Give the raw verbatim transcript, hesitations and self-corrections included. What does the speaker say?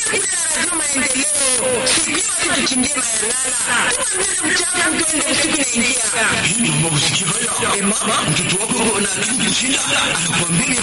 Radio Maendeleo. Sijui tukimbie mayalala. Tuambie mchafu twende usiku naingia. Hii mambo kusikia haya. Mama, mtoto wako ana akili kushinda anakuambia